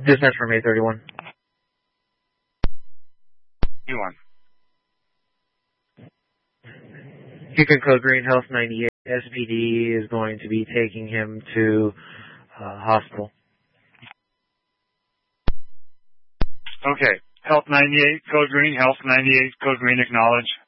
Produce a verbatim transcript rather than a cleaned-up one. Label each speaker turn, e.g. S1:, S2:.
S1: Dispatch from A thirty-one.
S2: You on.
S1: Beacon Code Green Health ninety-eight. S P D is going to be taking him to uh, hospital.
S2: Okay. Health ninety-eight, Code Green. Health ninety-eight, Code Green, acknowledge.